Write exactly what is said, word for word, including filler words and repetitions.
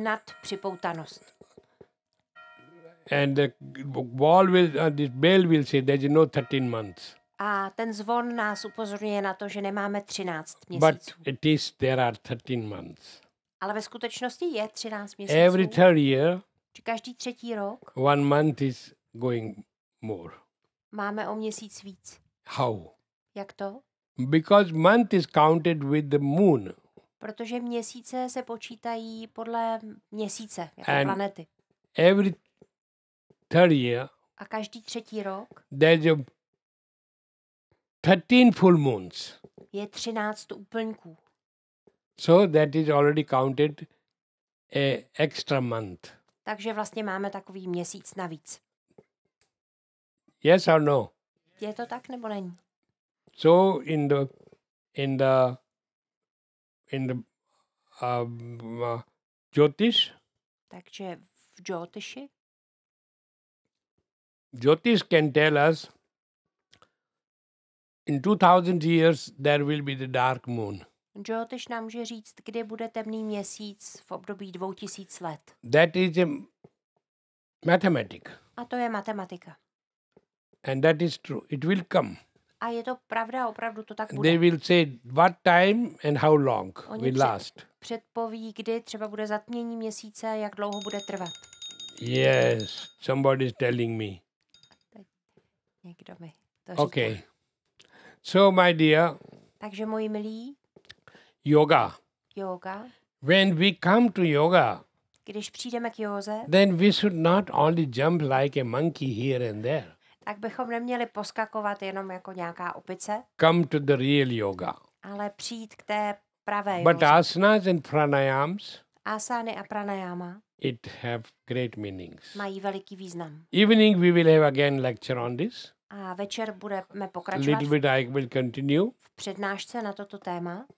nadpřipoutanost. And the wall will, uh, this bell will say there is no thirteen months. A ten zvon nás upozorňuje na to, že nemáme třináct But měsíců. it is, there are thirteen months. Ale ve skutečnosti je třináct měsíců. Every third year, Že každý třetí rok one month is going more. máme o měsíc víc. How? Jak to? Because month is counted with the moon. Protože měsíce se počítají podle měsíce, jako And- planety. Every third year, A každý třetí rok there's a thirteen full moons. je třináct úplňků. So that is already counted a extra month. Takže vlastně máme takový měsíc navíc. Yes or no? Je to tak nebo není? So in the in the in the um, uh, Jyotish, Takže v Jyotiši Jyotish can tell us in two thousand years there will be the dark moon. Jyotiš nám může říct, kdy bude temný měsíc v období dvou tisíc let. That is a mathematic, A to je matematika. and that is true. It will come. A je to pravda, opravdu to tak They bude. will say what time and how long Oni will před- last. Předpoví, kdy třeba bude zatmění měsíce, jak dlouho bude trvat. Yes, somebody is telling me. Někdo mi to říká. Okay. So, my dear, Takže moji milí, yoga. yoga, When we come to yoga, když přijdeme k józe, then we should not only jump like a monkey here and there. tak bychom neměli poskakovat jenom jako nějaká opice, Come to the real yoga. ale přijít k té pravé But józe. asanas and pranayams, Asány a pranayama it have great meanings. mají veliký význam. Evening we will have again lecture on this. A večer budeme Little pokračovat bit I will continue. v přednášce na toto téma.